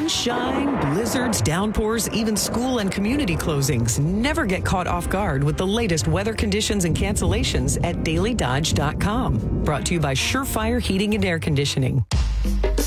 Sunshine, blizzards, downpours, even school and community closings. Never get caught off guard with the latest weather conditions and cancellations at dailydodge.com. Brought to you by Surefire Heating and Air Conditioning.